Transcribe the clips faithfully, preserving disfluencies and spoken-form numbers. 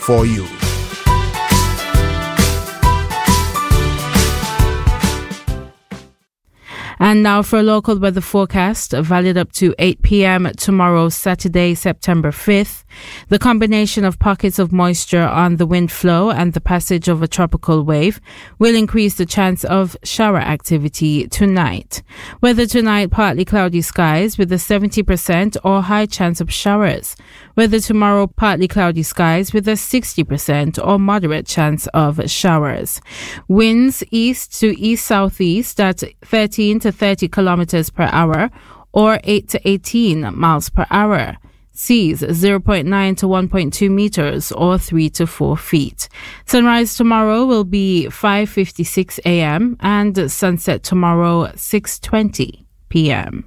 for you. And now for a local weather forecast, valid up to eight p.m. tomorrow, Saturday, September fifth. The combination of pockets of moisture on the wind flow and the passage of a tropical wave will increase the chance of shower activity tonight. Weather tonight, partly cloudy skies with a seventy percent or high chance of showers. Weather tomorrow, partly cloudy skies with a sixty percent or moderate chance of showers. Winds east to east-southeast at thirteen to thirty kilometers per hour or eight to eighteen miles per hour. Seas zero point nine to one point two meters or three to four feet. Sunrise tomorrow will be five fifty-six a.m. and sunset tomorrow six twenty p.m.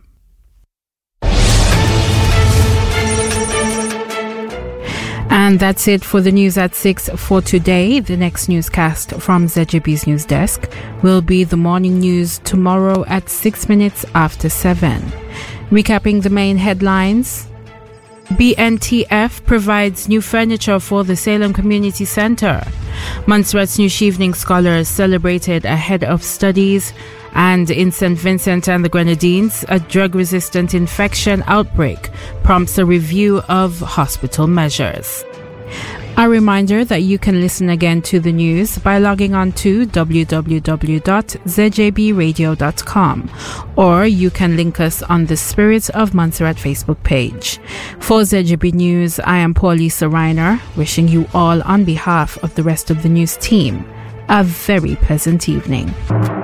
And that's it for the news at six for today. The next newscast from Z J B's news desk will be the morning news tomorrow at six minutes after seven. Recapping the main headlines. B N T F provides new furniture for the Salem Community Center. Montserrat's New Evening Scholars celebrated ahead of studies. And in Saint Vincent and the Grenadines, a drug-resistant infection outbreak prompts a review of hospital measures. A reminder that you can listen again to the news by logging on to w w w dot z j b radio dot com, or you can link us on the Spirit of Montserrat Facebook page. For Z J B News, I am Paulisa Reiner, wishing you all on behalf of the rest of the news team a very pleasant evening.